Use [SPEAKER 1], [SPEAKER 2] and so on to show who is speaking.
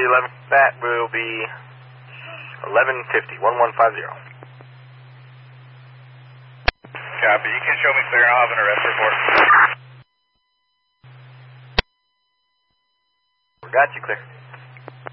[SPEAKER 1] 11. That will be 1150, 1150.
[SPEAKER 2] Copy. You can show me clear. I'll have an arrest report.
[SPEAKER 1] Got you, clear.